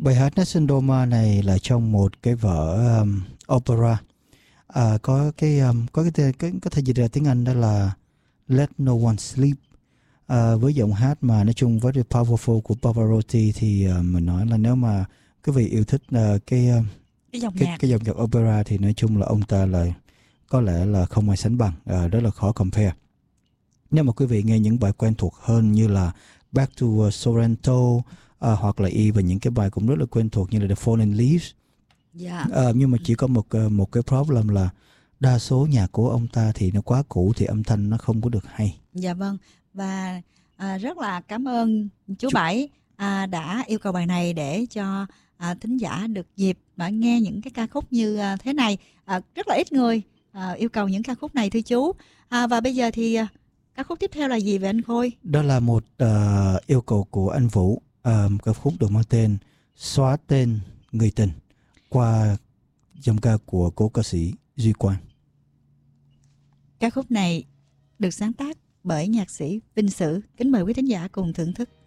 Bài hát Nessun Dorma này là trong một cái vở opera. Có thể dịch ra tiếng Anh đó là Let No One Sleep. Với giọng hát mà nói chung very powerful của Pavarotti thì mình nói là nếu mà quý vị yêu thích cái dòng nhạc opera thì nói chung là ông ta là có lẽ là không ai sánh bằng, rất là khó compare. Nếu mà quý vị nghe những bài quen thuộc hơn như là Back to Sorrento, hoặc là even những cái bài cũng rất là quen thuộc như là The Fallen Leaves. Nhưng mà chỉ có một cái problem là đa số nhạc của ông ta thì nó quá cũ thì âm thanh nó không có được hay. Dạ vâng. Và rất là cảm ơn chú Bảy đã yêu cầu bài này để cho thính giả được dịp mà nghe những cái ca khúc như thế này. Rất là ít người yêu cầu những ca khúc này thưa chú. Và bây giờ thì ca khúc tiếp theo là gì vậy anh Khôi? Đó là một yêu cầu của anh Vũ. Ca khúc được mang tên Xóa Tên Người Tình qua giọng ca của cố ca sĩ Duy Quang. Ca khúc này được sáng tác bởi nhạc sĩ Vinh Sử. Kính mời quý thính giả cùng thưởng thức.